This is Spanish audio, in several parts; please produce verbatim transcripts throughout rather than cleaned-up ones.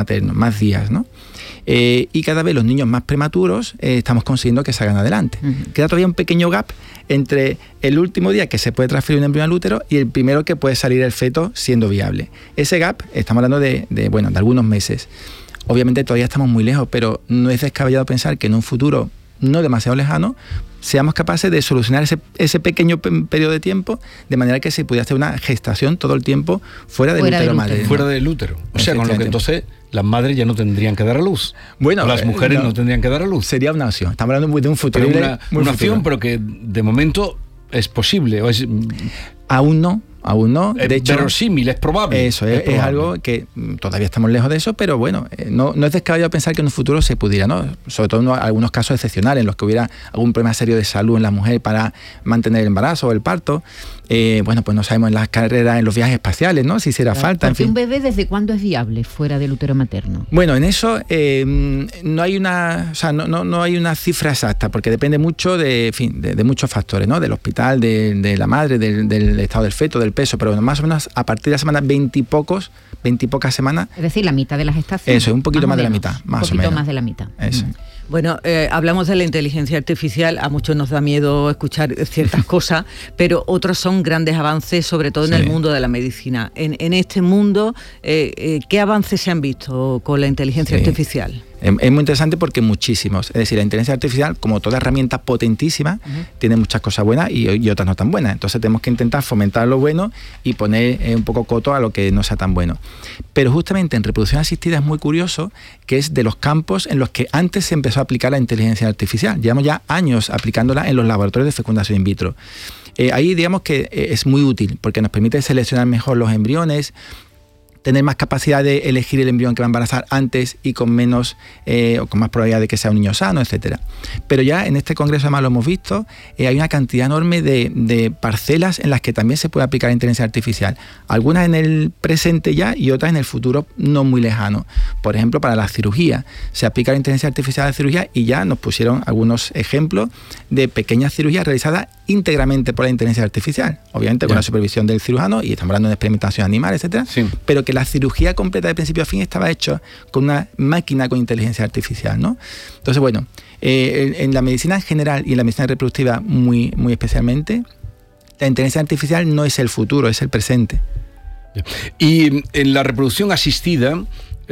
materno, más días, ¿no? Eh, y cada vez los niños más prematuros eh, estamos consiguiendo que salgan adelante. Uh-huh. Queda todavía un pequeño gap entre el último día que se puede transferir un embrión al útero y el primero que puede salir el feto siendo viable. Ese gap, estamos hablando de, de, bueno, de algunos meses. Obviamente todavía estamos muy lejos, pero no es descabellado pensar que en un futuro no demasiado lejano seamos capaces de solucionar ese, ese pequeño p- periodo de tiempo de manera que se pudiera hacer una gestación todo el tiempo fuera del fuera útero del madre. útero. ¿no? Fuera del útero. O sea, con lo que entonces las madres ya no tendrían que dar a luz. Bueno, o las mujeres eh, no, no tendrían que dar a luz. Sería una opción. Estamos hablando de un futuro. Pero una, muy una futuro. opción, pero que de momento es posible. O es, Aún no. Aún no, de es hecho, verosímil, es probable. Eso, es, es, probable. es algo que todavía estamos lejos de eso, pero bueno, eh, no, no es descabellado pensar que en un futuro se pudiera, ¿no? Sobre todo en algunos casos excepcionales, en los que hubiera algún problema serio de salud en la mujer para mantener el embarazo o el parto. Eh, bueno, pues no sabemos en las carreras, en los viajes espaciales, ¿no? Si hiciera claro, falta, en porque fin. un bebé, ¿desde cuándo es viable fuera del útero materno? Bueno, en eso eh, no hay una, o sea, no, no, no hay una cifra exacta, porque depende mucho de, en fin, de, de muchos factores, ¿no? Del hospital, de, de la madre, del, del estado del feto, del peso, pero bueno, más o menos a partir de la semana veintipocos, veintipocas semanas. Es decir, la mitad de la gestación. Eso, un poquito más, más de la mitad, más un poquito o menos. más de la mitad. Eso. Mm. Bueno, eh, hablamos de la inteligencia artificial, a muchos nos da miedo escuchar ciertas cosas, pero otros son grandes avances, sobre todo en sí. el mundo de la medicina. En, en este mundo, eh, eh, ¿qué avances se han visto con la inteligencia sí. artificial? Es muy interesante porque muchísimos. Es decir, la inteligencia artificial, como toda herramienta potentísima, uh-huh. tiene muchas cosas buenas y, y otras no tan buenas. Entonces tenemos que intentar fomentar lo bueno y poner eh, un poco coto a lo que no sea tan bueno. Pero justamente en reproducción asistida es muy curioso que es de los campos en los que antes se empezó a aplicar la inteligencia artificial. Llevamos ya años aplicándola en los laboratorios de fecundación in vitro. Eh, ahí digamos que eh, es muy útil porque nos permite seleccionar mejor los embriones, tener más capacidad de elegir el embrión que va a embarazar antes y con menos eh, o con más probabilidad de que sea un niño sano, etcétera. Pero ya en este congreso además lo hemos visto, eh, hay una cantidad enorme de, de parcelas en las que también se puede aplicar la inteligencia artificial. Algunas en el presente ya y otras en el futuro no muy lejano. Por ejemplo, para la cirugía. Se aplica la inteligencia artificial a la cirugía y ya nos pusieron algunos ejemplos de pequeñas cirugías realizadas íntegramente por la inteligencia artificial. Obviamente con yeah. la supervisión del cirujano, y estamos hablando de experimentación animal, etcétera. Sí. Pero que la cirugía completa de principio a fin estaba hecha con una máquina con inteligencia artificial, ¿no? Entonces, bueno, eh, en, en la medicina en general y en la medicina reproductiva muy, muy especialmente, la inteligencia artificial no es el futuro, es el presente. Y en la reproducción asistida,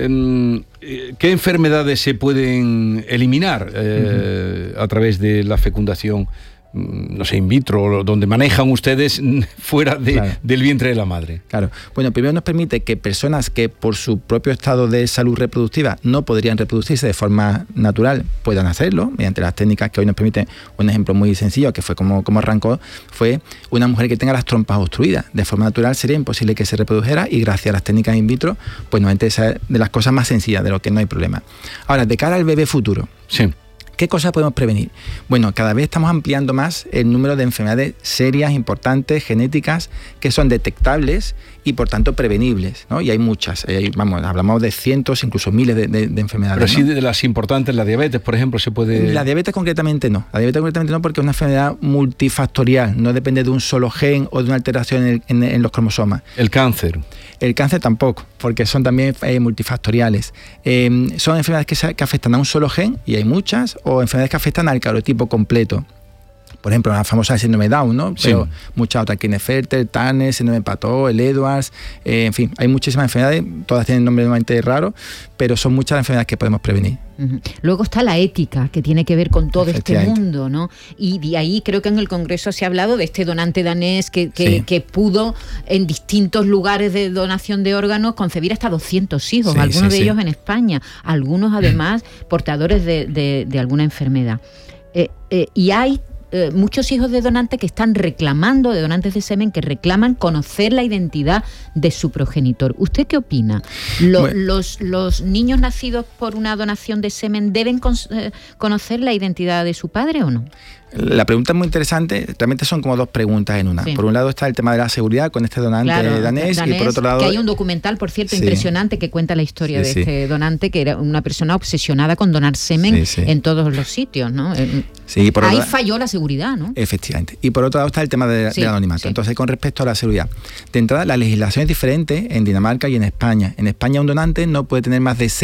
¿qué enfermedades se pueden eliminar eh, uh-huh. a través de la fecundación, no sé, in vitro, donde manejan ustedes fuera de, claro. del vientre de la madre? Claro. Bueno, primero nos permite que personas que por su propio estado de salud reproductiva no podrían reproducirse de forma natural puedan hacerlo mediante las técnicas que hoy nos permiten. Un ejemplo muy sencillo, que fue como, como arrancó, fue una mujer que tenga las trompas obstruidas. De forma natural sería imposible que se reprodujera y gracias a las técnicas in vitro, pues normalmente esa es de las cosas más sencillas, de lo que no hay problema. Ahora, de cara al bebé futuro. Sí. ¿Qué cosas podemos prevenir? Bueno, cada vez estamos ampliando más el número de enfermedades serias, importantes, genéticas, que son detectables y por tanto prevenibles, ¿no? Y hay muchas, hay, vamos, hablamos de cientos, incluso miles de, de, de enfermedades. Pero sí, ¿no? de las importantes, la diabetes, por ejemplo, se puede... La diabetes concretamente no, la diabetes concretamente no porque es una enfermedad multifactorial, no depende de un solo gen o de una alteración en, en, en los cromosomas. El cáncer. El cáncer tampoco, porque son también eh, multifactoriales. Eh, son enfermedades que, se, que afectan a un solo gen, y hay muchas, o enfermedades que afectan al calotipo completo. Por ejemplo, la famosa síndrome Down, ¿no? Sí. Pero muchas otras, Klinefelter, Turner, síndrome de Patot, el Edwards, eh, en fin, hay muchísimas enfermedades, todas tienen nombres normalmente raros, pero son muchas las enfermedades que podemos prevenir. Uh-huh. Luego está la ética, que tiene que ver con todo este mundo, ¿no? Y de ahí creo que en el Congreso se ha hablado de este donante danés que, que, sí. que pudo en distintos lugares de donación de órganos concebir hasta doscientos hijos, sí, algunos sí, de sí. ellos en España, algunos además portadores de, de, de alguna enfermedad. Eh, eh, y hay Eh, muchos hijos de donantes que están reclamando, de donantes de semen, que reclaman conocer la identidad de su progenitor. ¿Usted qué opina? Lo, bueno. los, ¿Los niños nacidos por una donación de semen deben con, eh, conocer la identidad de su padre o no? La pregunta es muy interesante, realmente son como dos preguntas en una. Sí. Por un lado está el tema de la seguridad con este donante claro, danés, danés y por otro lado... que hay un documental, por cierto, sí. impresionante que cuenta la historia sí, de este sí. donante, que era una persona obsesionada con donar semen sí, sí. en todos los sitios, ¿no? Sí, por Ahí otro... falló la seguridad, ¿no? Efectivamente. Y por otro lado está el tema de, sí, del anonimato. Sí. Entonces, con respecto a la seguridad, de entrada la legislación es diferente en Dinamarca y en España. En España un donante no puede tener más de seis